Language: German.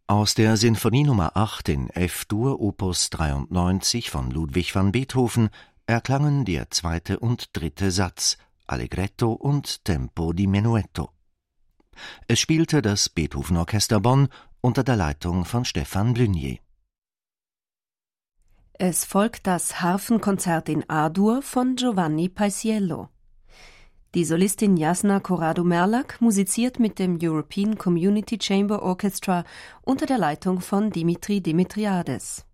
Aus der Sinfonie Nummer 8 in F-Dur Opus 93 von Ludwig van Beethoven erklangen der zweite und dritte Satz, Allegretto und Tempo di menuetto. Es spielte das Beethoven-Orchester Bonn unter der Leitung von Stefan Blunier. Es folgt das Harfenkonzert in A-Dur von Giovanni Paisiello. Die Solistin Jasna Corrado-Merlac musiziert mit dem European Community Chamber Orchestra unter der Leitung von Dimitri Dimitriades.